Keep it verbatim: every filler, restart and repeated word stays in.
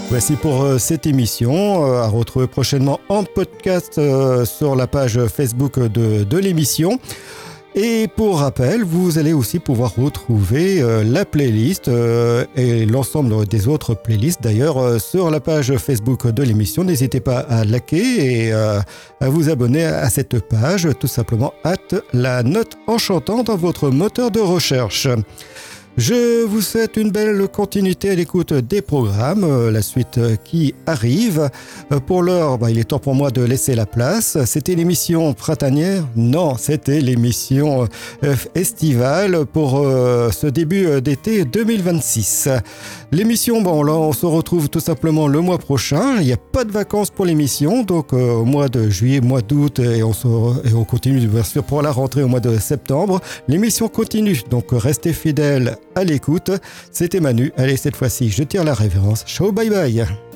Voici pour euh, cette émission, euh, à retrouver prochainement en podcast euh, sur la page Facebook de, de l'émission. Et pour rappel, vous allez aussi pouvoir retrouver euh, la playlist euh, et l'ensemble des autres playlists d'ailleurs euh, sur la page Facebook de l'émission. N'hésitez pas à liker et euh, à vous abonner à cette page, tout simplement hâte la note en chantant dans votre moteur de recherche. Je vous souhaite une belle continuité à l'écoute des programmes, euh, la suite euh, qui arrive. Euh, pour l'heure, bah, il est temps pour moi de laisser la place. C'était l'émission printanière ? Non, c'était l'émission euh, estivale pour euh, ce début d'été deux mille vingt-six. L'émission, bon là, on se retrouve tout simplement le mois prochain. Il n'y a pas de vacances pour l'émission, donc euh, au mois de juillet, mois d'août, et on, se, et on continue bien sûr pour la rentrée au mois de septembre. L'émission continue, donc restez fidèles à l'écoute. C'était Manu. Allez, cette fois-ci, je tire la révérence. Ciao, bye bye.